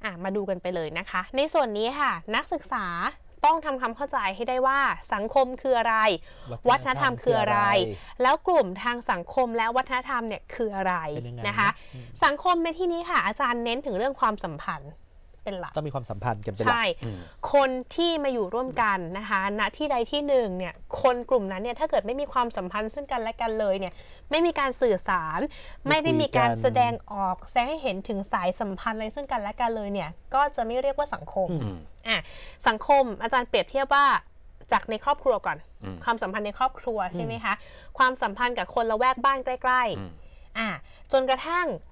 มาดูกันไปเลยนะคะในส่วนนี้ค่ะนักศึกษาต้องทำความเข้าใจให้ได้ว่าสังคมคืออะไรวัฒนธรรมคืออะไรแล้วกลุ่มทางสังคมและวัฒนธรรมเนี่ยคืออะไรนะคะสังคมในที่นี้ค่ะอาจารย์เน้นถึงเรื่องความสัมพันธ์เป็นหลักต้องมีความสัมพันธ์กันเป็นหลักใช่คนที่มาอยู่ร่วมกันนะคะณที่ใดที่หนึ่งเนี่ยคนกลุ่มนั้นเนี่ยถ้าเกิดไม่มีความสัมพันธ์ซึ่งกันและกันเลยเนี่ยไม่มีการสื่อสารไม่ได้มีการแสดงออกแสดงให้เห็นถึงสายสัมพันธ์อะไรซึ่งกันและกันเลยเนี่ยก็จะไม่เรียกว่าสังคมสังคมอาจารย์เปรียบเทียบว่าจากในครอบครัวก่อนความสัมพันธ์ในครอบครัวใช่ไหมคะความสัมพันธ์กับคนละแวกบ้านใกล้ๆจนกระทั่ง